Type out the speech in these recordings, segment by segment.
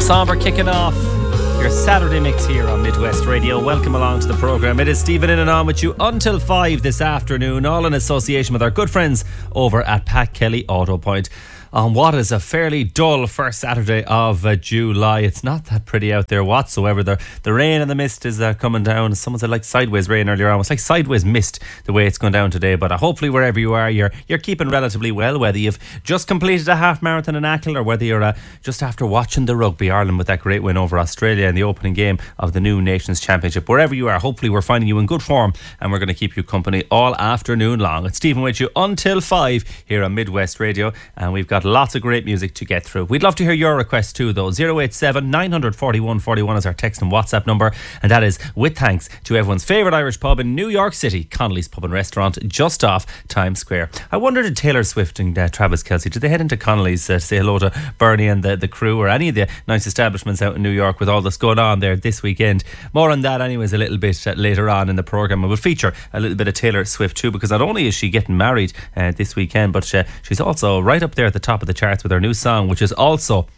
Somber kicking off your Saturday mix here on Midwest Radio. Welcome along to the programme. It is Stephen in and on with you until 5 this afternoon, all in association with our good friends over at Pat Kelly Auto Point. On what is a fairly dull first Saturday of July. It's not that pretty out there whatsoever. The rain and the mist is coming down. Someone said like sideways rain earlier on. It's like sideways mist the way it's going down today. But hopefully wherever you are, you're keeping relatively well, whether you've just completed a half marathon in Achill or whether you're just after watching the rugby. Ireland with that great win over Australia in the opening game of the new Nations Championship. Wherever you are, hopefully we're finding you in good form and we're going to keep you company all afternoon long. It's Stephen with you until 5 here on Midwest Radio, and we've got lots of great music to get through. We'd love to hear your requests too though. 087 941 41 is our text and WhatsApp number, and that is with thanks to everyone's favourite Irish pub in New York City, Connolly's Pub and Restaurant, just off Times Square. I wonder, did Taylor Swift and Travis Kelce, did they head into Connolly's to say hello to Bernie and the crew, or any of the nice establishments out in New York with all that's going on there this weekend? More on that anyways a little bit later on in the programme. It will feature a little bit of Taylor Swift too, because not only is she getting married this weekend, but she's also right up there at the top of the charts with her new song, which is also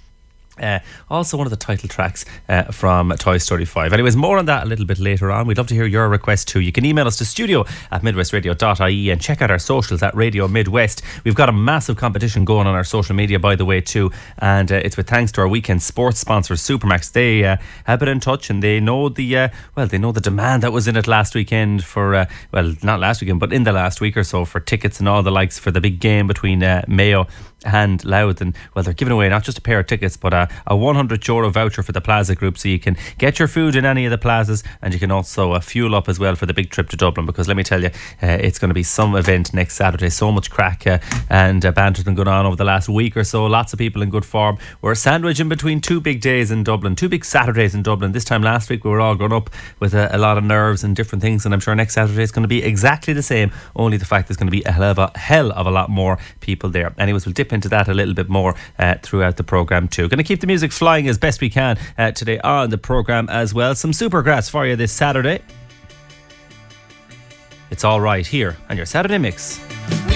one of the title tracks from Toy Story 5. Anyways, more on that a little bit later on. We'd love to hear your requests too. You can email us to studio@midwestradio.ie and check out our socials at Radio Midwest. We've got a massive competition going on our social media, by the way, too, and it's with thanks to our weekend sports sponsors, Supermax. They have been in touch and they know the demand that was in it last weekend for not last weekend, but in the last week or so, for tickets and all the likes for the big game between Mayo and Louth. And they're giving away not just a pair of tickets but a €100 voucher for the Plaza Group, so you can get your food in any of the plazas, and you can also fuel up as well for the big trip to Dublin, because let me tell you, it's going to be some event next Saturday. So much crack and banter's been going on over the last week or so. Lots of people in good form. We're sandwiched in between two big days in Dublin, two big Saturdays in Dublin. This time last week we were all grown up with a lot of nerves and different things, and I'm sure next Saturday is going to be exactly the same, only the fact there's going to be a hell of a lot more people there. Anyways, we'll dip into that a little bit more throughout the programme too. Going to keep the music flying as best we can today on the programme as well. Some Supergrass for you this Saturday. It's all right here on your Saturday mix.